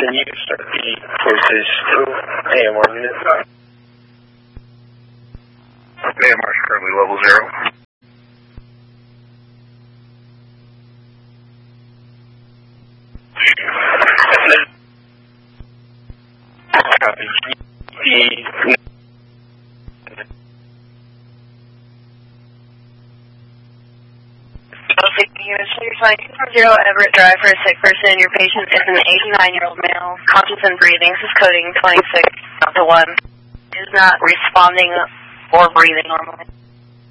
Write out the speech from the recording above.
Can you start the forces AMR unit? AMR is currently level 0. Copy. You're flying 240 Everett Drive for a sick person. Your patient is an 89-year-old male, conscious and breathing. This is coding 26 to 1. Is not responding or breathing normally.